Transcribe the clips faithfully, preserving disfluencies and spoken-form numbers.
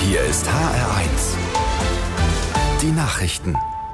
Hier ist H R eins. Die Nachrichten.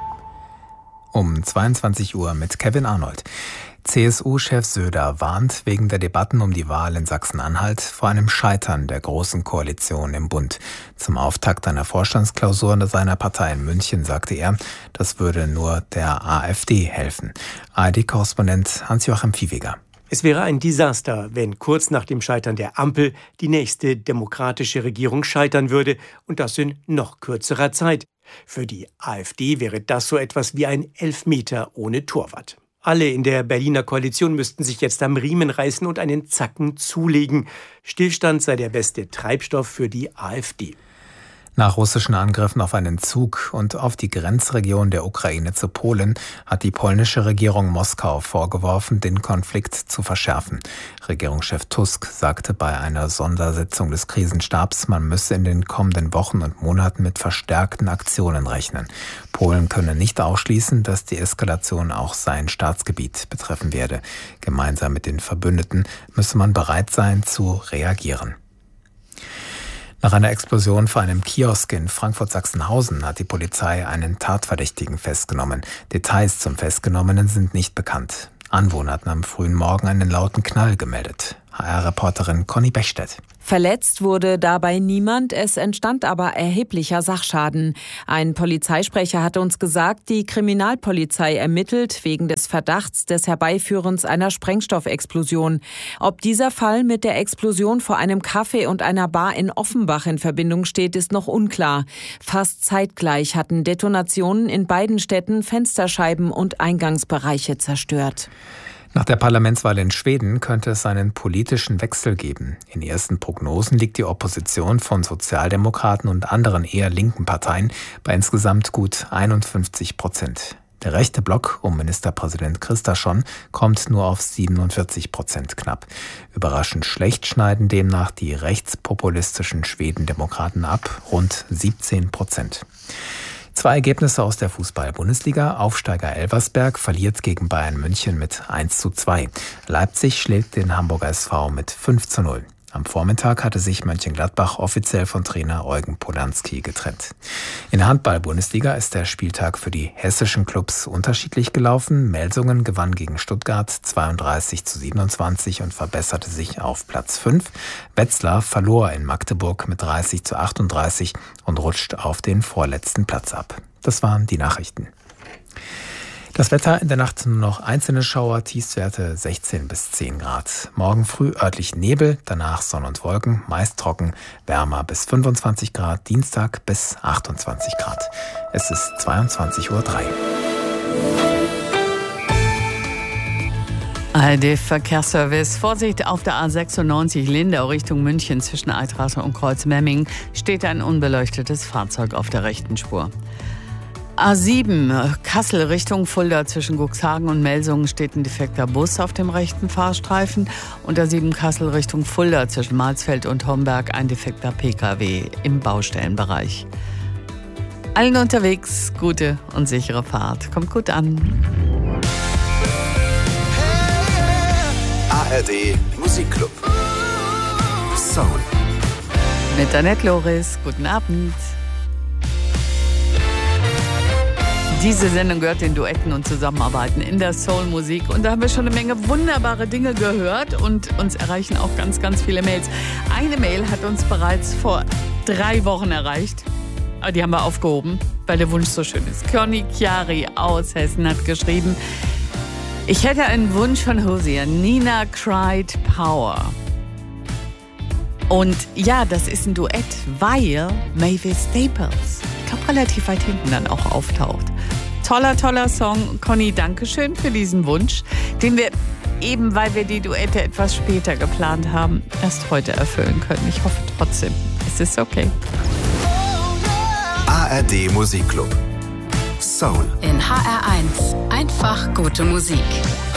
Um zweiundzwanzig Uhr mit Kevin Arnold. C S U-Chef Söder warnt wegen der Debatten um die Wahl in Sachsen-Anhalt vor einem Scheitern der Großen Koalition im Bund. Zum Auftakt einer Vorstandsklausur seiner Partei in München sagte er, das würde nur der AfD helfen. A R D-Korrespondent Hans-Joachim Viehweger. Es wäre ein Desaster, wenn kurz nach dem Scheitern der Ampel die nächste demokratische Regierung scheitern würde, und das in noch kürzerer Zeit. Für die AfD wäre das so etwas wie ein Elfmeter ohne Torwart. Alle in der Berliner Koalition müssten sich jetzt am Riemen reißen und einen Zacken zulegen. Stillstand sei der beste Treibstoff für die AfD. Nach russischen Angriffen auf einen Zug und auf die Grenzregion der Ukraine zu Polen hat die polnische Regierung Moskau vorgeworfen, den Konflikt zu verschärfen. Regierungschef Tusk sagte bei einer Sondersitzung des Krisenstabs, man müsse in den kommenden Wochen und Monaten mit verstärkten Aktionen rechnen. Polen könne nicht ausschließen, dass die Eskalation auch sein Staatsgebiet betreffen werde. Gemeinsam mit den Verbündeten müsse man bereit sein zu reagieren. Nach einer Explosion vor einem Kiosk in Frankfurt-Sachsenhausen hat die Polizei einen Tatverdächtigen festgenommen. Details zum Festgenommenen sind nicht bekannt. Anwohner hatten am frühen Morgen einen lauten Knall gemeldet. H R-Reporterin Conny Bechstedt. Verletzt wurde dabei niemand, es entstand aber erheblicher Sachschaden. Ein Polizeisprecher hatte uns gesagt, die Kriminalpolizei ermittelt wegen des Verdachts des Herbeiführens einer Sprengstoffexplosion. Ob dieser Fall mit der Explosion vor einem Café und einer Bar in Offenbach in Verbindung steht, ist noch unklar. Fast zeitgleich hatten Detonationen in beiden Städten Fensterscheiben und Eingangsbereiche zerstört. Nach der Parlamentswahl in Schweden könnte es einen politischen Wechsel geben. In ersten Prognosen liegt die Opposition von Sozialdemokraten und anderen eher linken Parteien bei insgesamt gut einundfünfzig Prozent. Der rechte Block um Ministerpräsident Kristersson kommt nur auf siebenundvierzig Prozent knapp. Überraschend schlecht schneiden demnach die rechtspopulistischen Schwedendemokraten ab, rund siebzehn Prozent. Zwei Ergebnisse aus der Fußball-Bundesliga. Aufsteiger Elversberg verliert gegen Bayern München mit eins zu zwei. Leipzig schlägt den Hamburger S V mit fünf zu null. Am Vormittag hatte sich Mönchengladbach offiziell von Trainer Eugen Polanski getrennt. In der Handball-Bundesliga ist der Spieltag für die hessischen Clubs unterschiedlich gelaufen. Melsungen gewann gegen Stuttgart zweiunddreißig zu siebenundzwanzig und verbesserte sich auf Platz fünf. Wetzlar verlor in Magdeburg mit dreißig zu achtunddreißig und rutscht auf den vorletzten Platz ab. Das waren die Nachrichten. Das Wetter: in der Nacht nur noch einzelne Schauer, Tiefstwerte sechzehn bis zehn Grad. Morgen früh örtlich Nebel, danach Sonne und Wolken, meist trocken, wärmer bis fünfundzwanzig Grad, Dienstag bis achtundzwanzig Grad. Es ist zweiundzwanzig Uhr drei. A R D-Verkehrsservice. Vorsicht auf der A sechsundneunzig Lindau Richtung München zwischen Eitrache und Kreuzmemmingen steht ein unbeleuchtetes Fahrzeug auf der rechten Spur. A sieben Kassel Richtung Fulda zwischen Cuxhaven und Melsungen steht ein defekter Bus auf dem rechten Fahrstreifen. Und A sieben Kassel Richtung Fulda zwischen Marsfeld und Homberg ein defekter P K W im Baustellenbereich. Allen unterwegs gute und sichere Fahrt. Kommt gut an. A R D Musikclub. Soul. Mit Annette Loris. Guten Abend. Diese Sendung gehört den Duetten und Zusammenarbeiten in der Soul-Musik. Und da haben wir schon eine Menge wunderbare Dinge gehört und uns erreichen auch ganz, ganz viele Mails. Eine Mail hat uns bereits vor drei Wochen erreicht. Aber die haben wir aufgehoben, weil der Wunsch so schön ist. Conny Chiari aus Hessen hat geschrieben: Ich hätte einen Wunsch von Hosier, Nina Cried Power. Und ja, das ist ein Duett, weil Mavis Staples, ich glaube, relativ weit hinten dann auch auftaucht. Toller, toller Song. Conny, danke schön für diesen Wunsch, den wir eben, weil wir die Duette etwas später geplant haben, erst heute erfüllen können. Ich hoffe trotzdem, es ist okay. A R D Musikclub. Soul. In H R eins. Einfach gute Musik.